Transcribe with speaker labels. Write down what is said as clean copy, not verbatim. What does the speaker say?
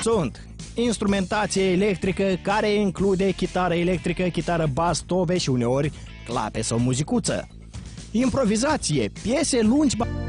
Speaker 1: Sunt instrumentație electrică care include chitară electrică, chitară bas, tobe și uneori clape sau muzicuță. Improvizație, piese lungi